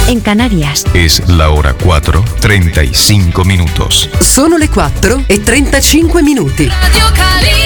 en Canarias. Es la hora 4:35 minutos. Sono le 4:35 minuti. Radio Cali.